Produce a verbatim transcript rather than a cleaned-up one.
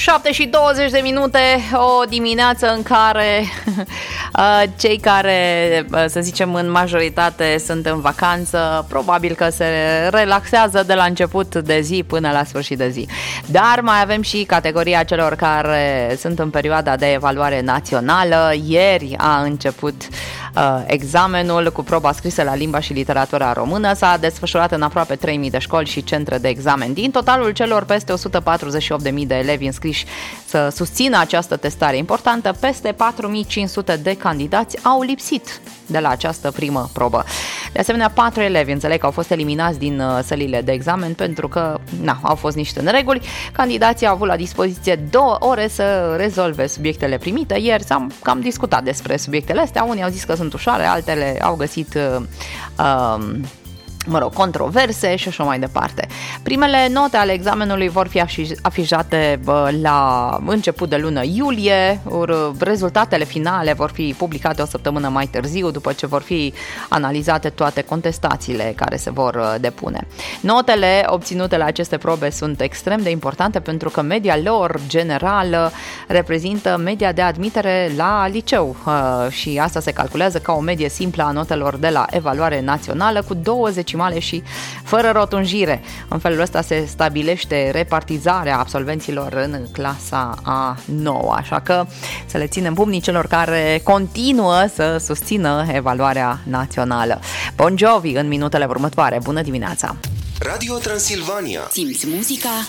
șapte și douăzeci de minute, o dimineață în care uh, cei care, uh, să zicem, în majoritate sunt în vacanță, probabil că se relaxează de la început de zi până la sfârșit de zi. Dar mai avem și categoria celor care sunt în perioada de evaluare națională. Ieri a început uh, examenul cu proba scrisă la limba și literatura română. S-a desfășurat în aproape trei mii de școli și centre de examen. Din totalul celor peste o sută patruzeci și opt de mii de elevi înscriși să susțină această testare importantă, peste patru mii cinci sute de candidați au lipsit de la această primă probă. De asemenea, patru elevi înțeleg că au fost eliminați din uh, sălile de examen pentru că na, au fost niște nereguli. Candidații au avut la dispoziție două ore să rezolve subiectele primite. Ieri s-am cam discutat despre subiectele astea. Unii au zis că sunt ușoare, altele au găsit uh, uh, mă rog, controverse și așa mai departe. Primele note ale examenului vor fi afișate la început de lună iulie, rezultatele finale vor fi publicate o săptămână mai târziu, după ce vor fi analizate toate contestațiile care se vor depune. Notele obținute la aceste probe sunt extrem de importante pentru că media lor generală reprezintă media de admitere la liceu și asta se calculează ca o medie simplă a notelor de la evaluare națională cu douăzeci și fără rotunjire. În felul ăsta se stabilește repartizarea absolvenților în clasa a noua, așa că să le ținem pumnii celor care continuă să susțină evaluarea națională. Bon Jovi în minutele următoare. Bună dimineața! Radio Transilvania. Simți muzica